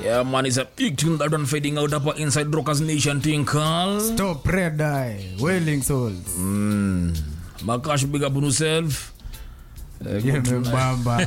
Yeah, man, it's a big tune that one fading out up inside Rockers Nation thing called Stop Red Eye, Wailing Souls. Makash, big up on yourself. Bamba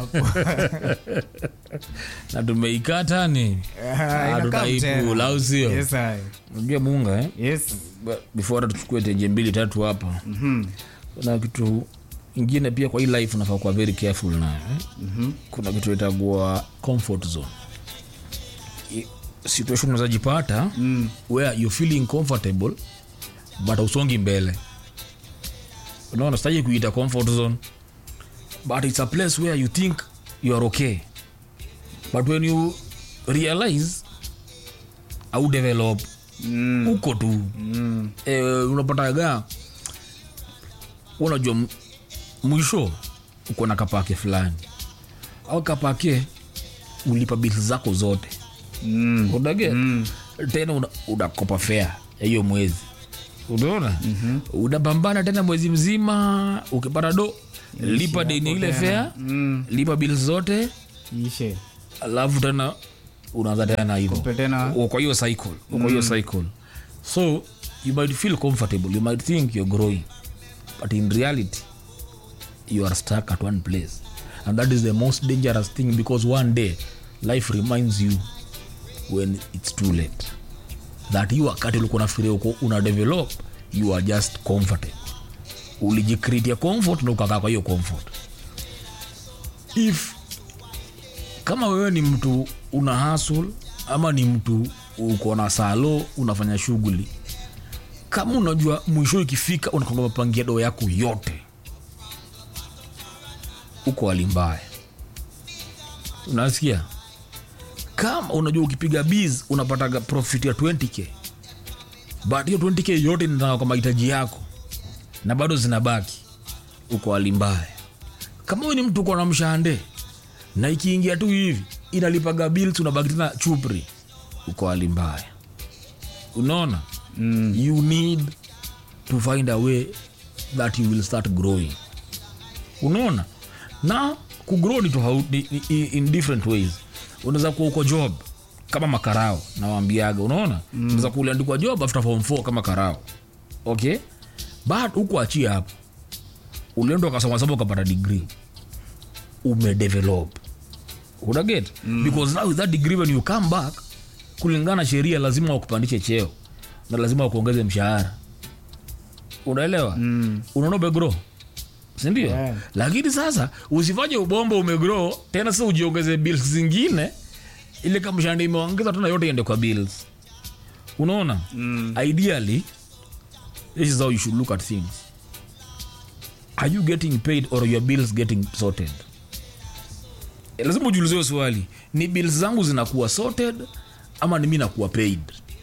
Na tumeikata ni tutaipu au sio? Yes I. Unajua Munga Yes. Before tuchukue teje 2-3 hapa. Kuna kitu ingine pia kwa hii life unafaa kuwa very careful nayo. Kuna kitu itagua comfort zone. Situation unazojipata where you feeling comfortable but usongi mbele. Unaona sitaji kuita comfort zone, but it's a place where you think you are okay, but when you realize au develop uko tu unapata unajua mwisho uko na kapake fulani au kapake ulipa bills zako zote udage tena unakopa fare hiyo mwezi, unaona unapambana tena mwezi mzima ukipata do lipa deni ile fare lipa bills zote Ishe. alafu tena unaanza tena hivyo kwa hiyo cycle. So you might feel comfortable, you might think you're growing, but in reality you are stuck at one place, and that is the most dangerous thing, because one day life reminds you when it's too late that you wakati ulikuwa unafikiria uko una develop, you are just comfortable, ulijicreate comfort na ukakaa kwa hiyo comfort. If kama wewe ni mtu una hustle ama ni mtu uko na salo unafanya shughuli, kama unajua mwisho ikifika unakonga mapangia doo yako yote, uko alimbaya. Unasikia? Kama unajua ukipiga biz unapata profit ya 20k, but hiyo 20k yote inataka kwa mahitaji yako na bado zinabaki, uko alimbaya. Kama wewe ni mtu uko na mshahande na ikiingia tu hivi inalipaga bills unabaki tena chupri, uko alimbaya. Unaona? You need to find a way that you will start growing. Unaona? Na kugrow ni tofauti in different ways. Unaweza kuwa uko job kama makarao na waambiaga, unaona? Unaweza kuandikwa job after form 4 kama karao. Okay? But uko achia hapo. Ulienda ukasoma sababu ukapata degree. Umedevelop. Una get? Because now with that degree when you come back, kulingana sheria lazima wakupandishe cheo na lazima wakuongeze mshahara. Unaelewa? Unaona umegrow, si ndio? Yeah. Lakini sasa usifanye ubombo umegrow tena sasa ujiongeze bills zingine, ile kama mshahara imeongeza tena yote iende kwa bills. Unaona? Ideally this is how you should look at things. Are you getting paid or your bills getting sorted? Lazima ujiulize swali, ni bills zangu zinakuwa sorted ama ni mimi nakuwa paid?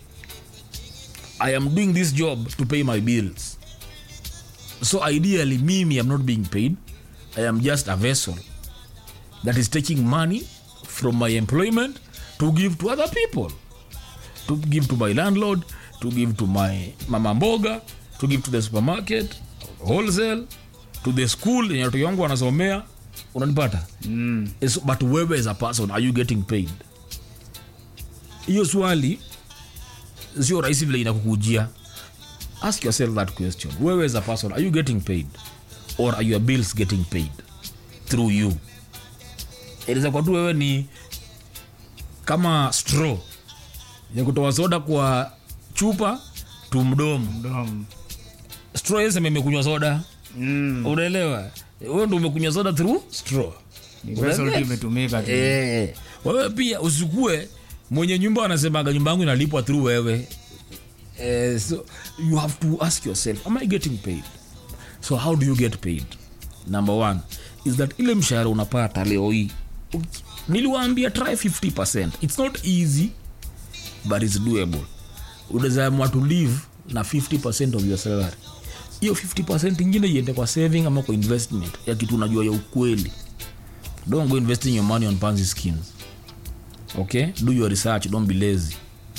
I am doing this job to pay my bills. So ideally mimi am not being paid. I am just a vessel that is taking money from my employment to give to other people, to give to my landlord, to give to my mama mboga, to give to the supermarket, wholesale, to the school yenye watu wangu wanasomea. Unanipata? But wewe as a person, are you getting paid? Hiyo swali sio rahisi vile inakukujia. Ask yourself that question. Wewe as a person, are you getting paid or are your bills getting paid through you? Eleza kwa tu wewe ni kama straw ya kutoa soda kwa chupa tu mdomo. Straw yese imekunywa soda. Unaelewa? Wewe ndio umekunywa soda through straw. Ni vessel tu imetumika tu. Wewe pia usikue mwenye nyumba anasemaga nyumba yangu inalipwa through wewe. So you have to ask yourself, am I getting paid? So how do you get paid? Number one is that ile mshahara unapata leo hii, niliwaambia try 50%. It's not easy but it's doable. Unaweza amua to live na 50% of your salary. Hiyo 50% ingine iende kwa saving ama kwa investment ya kitu unajua ya ukweli. Don't go investing your money on Ponzi schemes. Okay? Do your research, don't be lazy.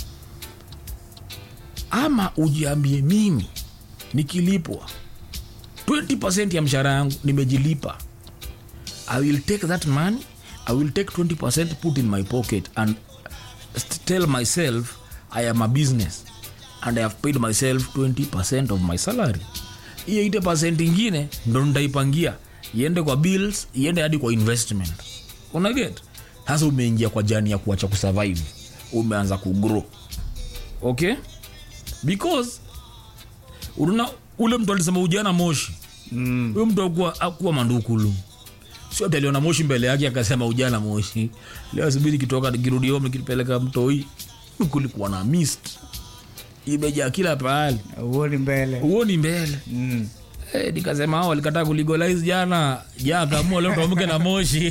Ama ujiambie mimi nikilipwa 20% ya mshahara yangu nimejilipa, I will take that money, I will take 20% put in my pocket and tell myself I am a business and I have paid myself 20% of my salary. Hiyo 80% ingine ndo nitaipangia iende kwa bills, iende hadi kwa investment. Una get? Sasa umeingia kwa jani ya kuacha kusurvive. Umeanza kugrow. Okay? Because ule mtu alisema ujana moshi. Huyo mtu akuwa mandukulu. Sio ataliona moshi mbele yake akasema ujana moshi. Leo subiri kitoka kirudi home nikipeleka mtoi. Kulikuwa na mist. Imejaa kila pahali. Uoni mbele. Nikasema hao walikataa kulegalize jana. Kaamua leo tuamke na moshi.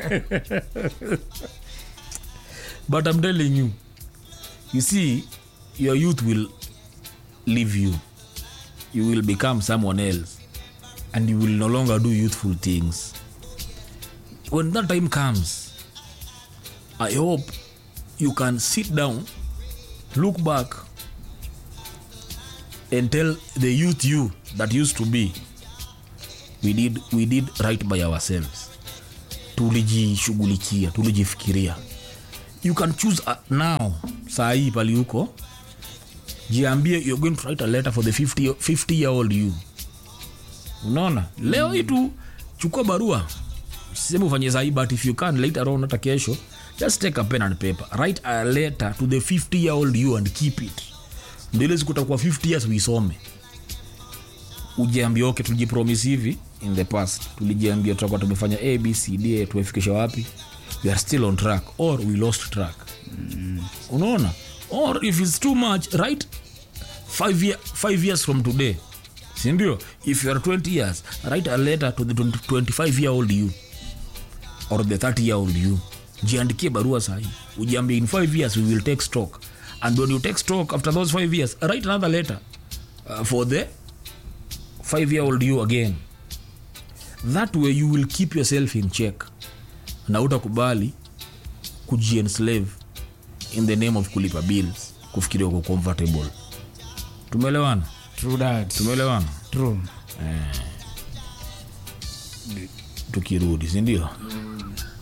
But I'm telling you see, your youth will leave you. You will become someone else. And you will no longer do youthful things. When that time comes, I hope you can sit down, look back, and tell the youth you that used to be, we did right by ourselves. Tulijishughulikia, tulijifikiria. You can choose now. Saa hii pali uko, jiambie you're going to write a letter for the 50-year-old you. Unaona? Leo itu chukua barua. Sisemi ufanye saa hii, but if you can later on hata kesho, just take a pen and paper. Write a letter to the 50-year-old you and keep it. Ndile zikutakuwa 50 years uisome. Ujiambie okay, tulijipromise hivi in the past. Tulijiambia tutakuwa tumefanya A B C D tumefikisha wapi? We are still on track or we lost track. Unaona? Or if it's too much, write 5 years from today. Sindio? If you are 20 years, write a letter to the 25-year-old you or the 30-year-old you. Jiandikie barua sahi. Ujiambie in 5 years we will take stock. And when you take stock after those 5 years, write another letter for the 5-year-old you again. That way you will keep yourself in check. Na utakubali kujienslave in the name of kulipa bills, kufikiria uko comfortable. Tumeelewana? True that. Tumeelewana? True. Tukirudi, si ndio?